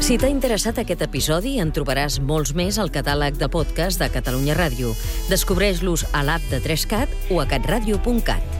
Si t'ha interessat aquest episodi, en trobaràs molts més al catàleg de podcast de Catalunya Ràdio. Descobreix-los a l'app de 3CAT o a catradio.cat.